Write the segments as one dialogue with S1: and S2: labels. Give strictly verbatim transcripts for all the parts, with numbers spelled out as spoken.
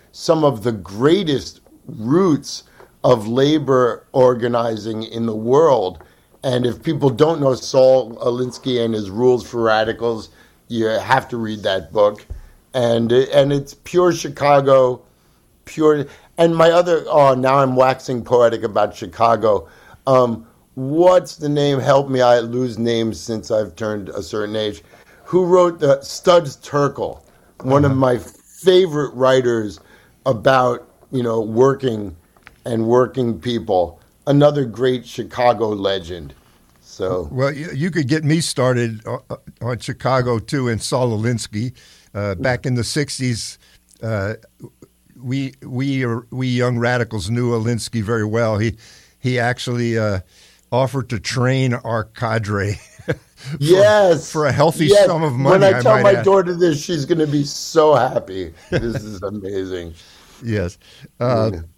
S1: some of the greatest roots of labor organizing in the world. And if people don't know Saul Alinsky and his Rules for Radicals, you have to read that book. And and it's pure Chicago, pure. And my other, oh, now I'm waxing poetic about Chicago. Um, what's the name? Help me, I lose names since I've turned a certain age. Who wrote the Studs Terkel, one uh-huh. of my favorite writers about, you know, working and working people. Another great Chicago legend. So
S2: well, you, you could get me started on Chicago too, and Saul Alinsky. Uh, back in the sixties, uh, we we we young radicals knew Alinsky very well. He he actually uh, offered to train our cadre. for,
S1: yes,
S2: for a healthy
S1: yes.
S2: sum of money.
S1: When I tell
S2: I
S1: my
S2: add.
S1: daughter this, she's going to be so happy. This is amazing.
S2: Yes. Uh, yeah.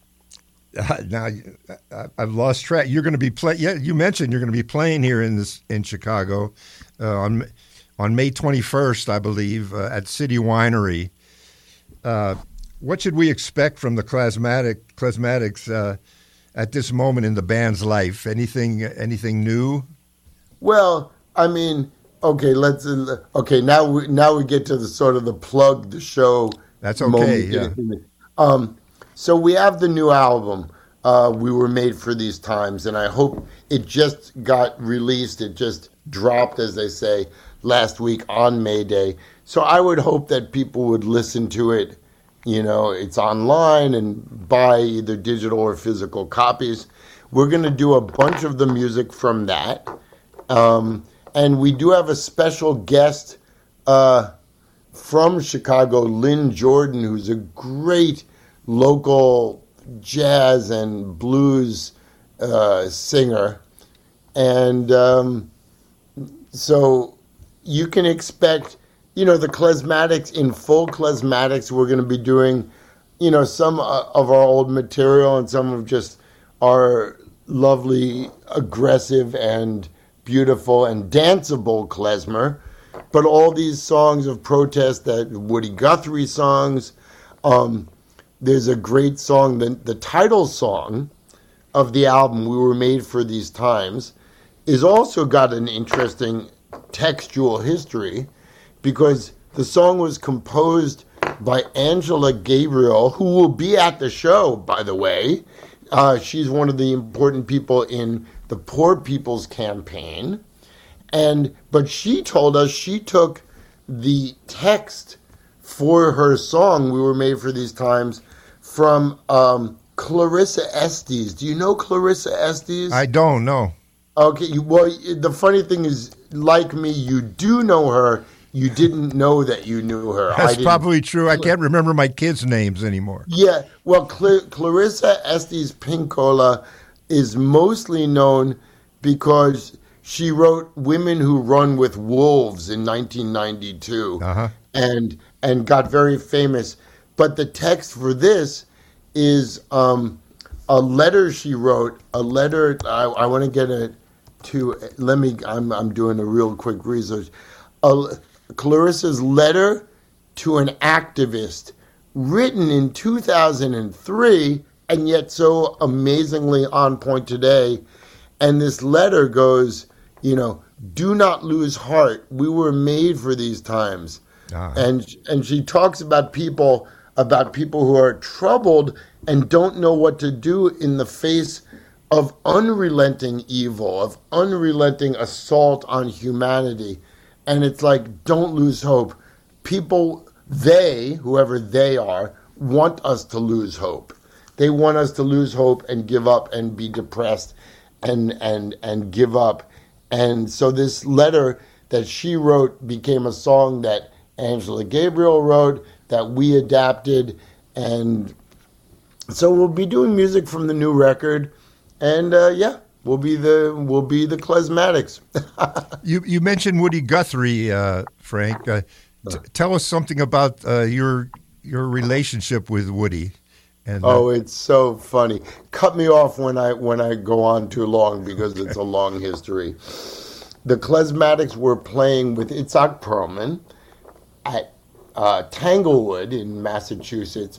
S2: Uh, now I've lost track. You're going to be play. Yeah, you mentioned you're going to be playing here in this in Chicago uh, on on May twenty-first, I believe, uh, at City Winery. Uh, what should we expect from the Klasmatic Klasmatics uh, at this moment in the band's life? Anything anything new?
S1: Well, I mean, okay, let's okay now we now we get to the sort of the plug the show.
S2: That's okay. Yeah.
S1: Um, So we have the new album, uh, We Were Made for These Times, and I hope it just got released. It just dropped, as they say, last week on May Day. So I would hope that people would listen to it. You know, it's online and buy either digital or physical copies. We're going to do a bunch of the music from that. Um, and we do have a special guest uh, from Chicago, Lynn Jordan, who's a great local jazz and blues uh, singer. And um, so you can expect, you know, the Klasmatics, in full Klasmatics, we're going to be doing, you know, some of our old material and some of just our lovely, aggressive and beautiful and danceable klezmer. But all these songs of protest, that Woody Guthrie songs, um, there's a great song, the, the title song of the album, We Were Made for These Times, is also got an interesting textual history because the song was composed by Angela Gabriel, who will be at the show, by the way. Uh, she's one of the important people in the Poor People's Campaign. And but she told us she took the text for her song, We Were Made for These Times, from um, Clarissa Estes. Do you know Clarissa Estes?
S2: I don't know.
S1: Okay, well, the funny thing is, like me, you do know her. You didn't know that you knew her.
S2: That's probably true. I can't remember my kids' names anymore.
S1: Yeah, well, Cl- Clarissa Estes Pinkola is mostly known because she wrote Women Who Run with Wolves in nineteen ninety-two uh-huh. and and got very famous. But the text for this is um, a letter she wrote, a letter, I, I want to get it to, let me, I'm, I'm doing a real quick research. A, Clarissa's letter to an activist written in two thousand three and yet so amazingly on point today. And this letter goes, you know, do not lose heart. We were made for these times. Uh-huh. And and she talks about people about people who are troubled and don't know what to do in the face of unrelenting evil, of unrelenting assault on humanity. And it's like, don't lose hope. People, they, whoever they are, want us to lose hope. They want us to lose hope and give up and be depressed and and and give up. And so this letter that she wrote became a song that Angela Gabriel wrote, that we adapted, and so we'll be doing music from the new record, and uh, yeah, we'll be the we'll be the Klasmatics.
S2: you you mentioned Woody Guthrie, uh, Frank. Uh, t- tell us something about uh, your your relationship with Woody. And, uh,
S1: oh, it's so funny. Cut me off when I when I go on too long because it's a long history. The Klasmatics were playing with Itzhak Perlman at uh, Tanglewood in Massachusetts